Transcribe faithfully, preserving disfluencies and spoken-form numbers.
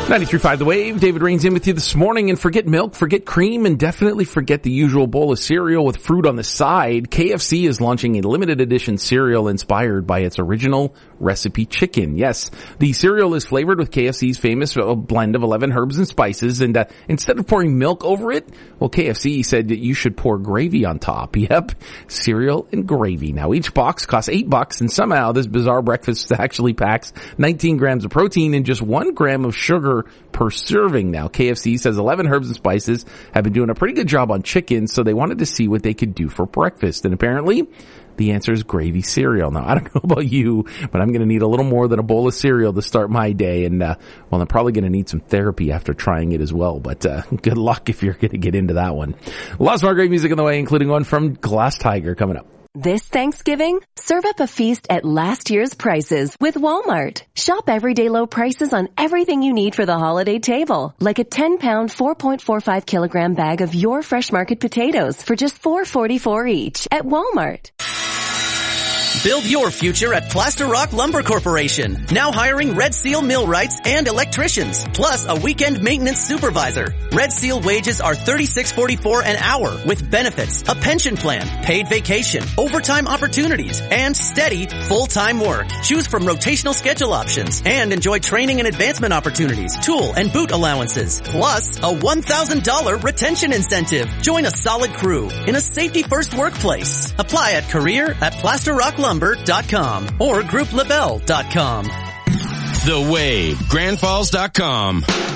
ninety-three point five The Wave. David Rains in with you this morning. And forget milk, forget cream, and definitely forget the usual bowl of cereal with fruit on the side. K F C is launching a limited edition cereal inspired by its original recipe chicken. Yes, the cereal is flavored with K F C's famous blend of eleven herbs and spices. And uh, instead of pouring milk over it, well, K F C said that you should pour gravy on top. Yep, cereal and gravy. Now, each box costs eight bucks, and somehow this bizarre breakfast actually packs nineteen grams of protein and just one gram of sugar per serving. Now, K F C says eleven herbs and spices have been doing a pretty good job on chicken, so they wanted to see what they could do for breakfast. And apparently, the answer is gravy cereal. Now, I don't know about you, but I'm going to need a little more than a bowl of cereal to start my day. And, uh, well, I'm probably going to need some therapy after trying it as well. But, uh, good luck if you're going to get into that one. Lots more great music on the way, including one from Glass Tiger coming up. This Thanksgiving, serve up a feast at last year's prices with Walmart. Shop everyday low prices on everything you need for the holiday table, like a ten pound, four point four five kilogram bag of your Fresh Market potatoes for just four forty-four each at Walmart. Build your future at Plaster Rock Lumber Corporation. Now hiring Red Seal millwrights and electricians, plus a weekend maintenance supervisor. Red Seal wages are thirty-six forty-four an hour with benefits, a pension plan, paid vacation, overtime opportunities, and steady full-time work. Choose from rotational schedule options and enjoy training and advancement opportunities, tool and boot allowances, plus a one thousand dollars retention incentive. Join a solid crew in a safety-first workplace. Apply at career at plaster rock lumber dot com or group labelle dot com. The Wave, grand falls dot com.